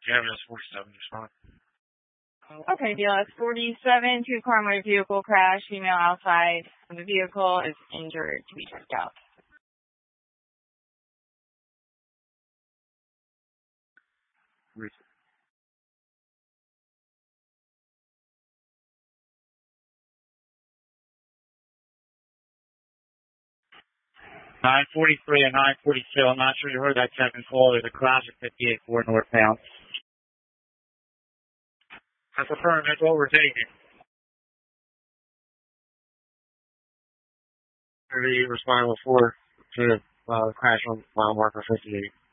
Yeah, that's 47. Just fine. Okay, BLS 47, two-car motor vehicle crash, female outside of the vehicle is injured to be checked out. Recent. 943 and 942. I'm not sure you heard that second call. There's a crash at 58-4 northbound. That's affirmed. That's what we're taking. The responding was 4 to crash on mile marker 58.